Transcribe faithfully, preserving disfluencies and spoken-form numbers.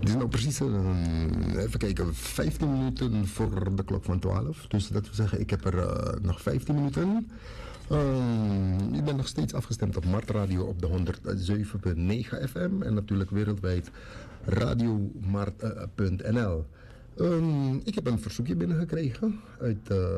Het is nou precies, uh, even kijken, vijftien minuten voor de klok van twaalf. Dus dat wil zeggen, ik heb er uh, nog vijftien minuten. Uh, ik ben nog steeds afgestemd op Mart Radio op de honderdzeven komma negen F M. En natuurlijk wereldwijd radiomart punt n l. Um, ik heb een verzoekje binnengekregen uit... Uh,